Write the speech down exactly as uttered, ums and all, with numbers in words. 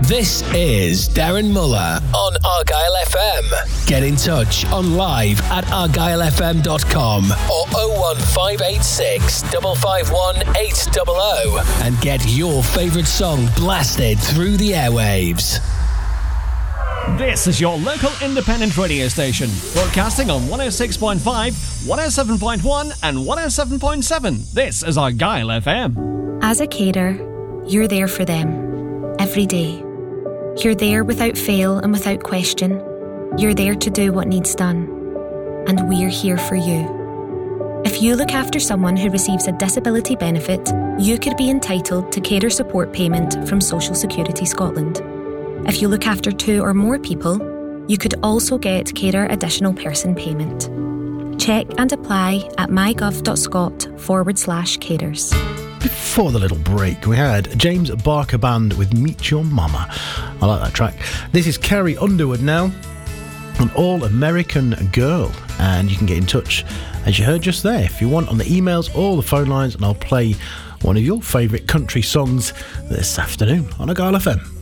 This is Darren Muller on Argyle F M. Get in touch on live at argyle f m dot com or oh one five eight six, five five one, eight hundred and get your favourite song blasted through the airwaves. This is your local independent radio station, broadcasting on one oh six point five, one oh seven point one and one oh seven point seven. This is Argyle F M. As a carer, you're there for them, every day. You're there without fail and without question. You're there to do what needs done. And we're here for you. If you look after someone who receives a disability benefit, you could be entitled to carer support payment from Social Security Scotland. If you look after two or more people, you could also get carer additional person payment. Check and apply at mygov.scot forward slash carers. Before the little break, we had James Barker Band with Meet Your Mama. I like that track. This is Carrie Underwood now, an all-American girl. And you can get in touch, as you heard just there, if you want, on the emails or the phone lines, and I'll play one of your favourite country songs this afternoon on Argyle F M.